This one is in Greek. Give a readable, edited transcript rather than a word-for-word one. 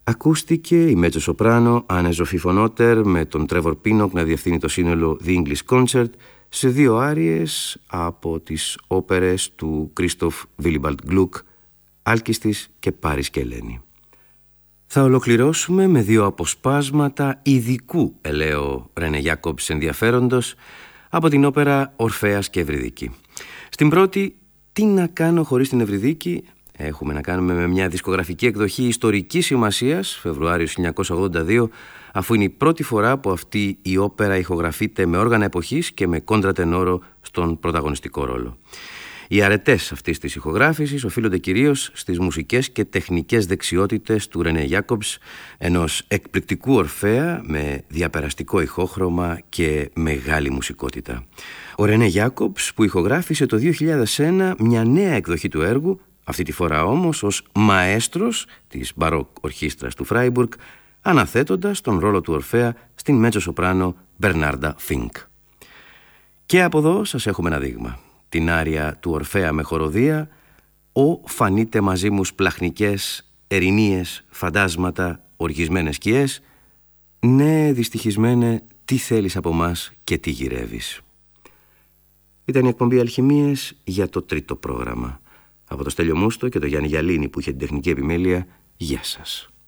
Ακούστηκε η μέτσο σοπράνο Άννε Ζοφή Φονότερ με τον Τρέβορ Πίνοκ να διευθύνει το σύνολο The English Concert σε δύο άριες από τις όπερες του Κρίστοφ Βίλιμπαλντ Γκλουκ, Άλκιστης και Πάρης και Ελένη. Θα ολοκληρώσουμε με δύο αποσπάσματα ειδικού ελαίου Ρένε Γιάκομπς ενδιαφέροντος από την όπερα Ορφέας και Ευρυδίκη. Στην πρώτη, τι να κάνω χωρίς την Ευρυδίκη, έχουμε να κάνουμε με μια δισκογραφική εκδοχή ιστορικής σημασίας, Φεβρουάριος 1982, αφού είναι η πρώτη φορά που αυτή η όπερα ηχογραφείται με όργανα εποχής και με κόντρατενόρο στον πρωταγωνιστικό ρόλο. Οι αρετές αυτής της ηχογράφησης οφείλονται κυρίως στις μουσικές και τεχνικές δεξιότητες του Ρενέ Γιάκομπς, ενός εκπληκτικού Ορφέα με διαπεραστικό ηχόχρωμα και μεγάλη μουσικότητα. Ο Ρενέ Γιάκομπς που ηχογράφησε το 2001 μια νέα εκδοχή του έργου, αυτή τη φορά όμως ως μαέστρος της μπαρόκ ορχήστρας του Φράιμπουργκ, αναθέτοντας τον ρόλο του Ορφέα στην μέτσο σοπράνο Μπερνάρντα Φίνκ. Και από εδώ σας έχουμε ένα δείγμα. Την άρια του Ορφέα με χοροδία, «Ω φανείτε μαζί μου σπλαχνικές, ερηνίες, φαντάσματα, οργισμένες σκιές, ναι δυστυχισμένε, τι θέλεις από μας και τι γυρεύεις». Ήταν η εκπομπή Αλχημίες για το τρίτο πρόγραμμα. Από το Στέλιο Μούστο και το Γιάννη Γιαλίνη που είχε την τεχνική επιμέλεια, γεια σας.